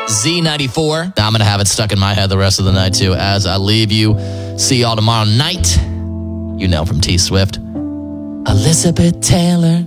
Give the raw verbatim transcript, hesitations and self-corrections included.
Z ninety-four. I'm going to have it stuck in my head the rest of the night, too, as I leave you. See y'all tomorrow night. You know from T Swift. Elizabeth Taylor.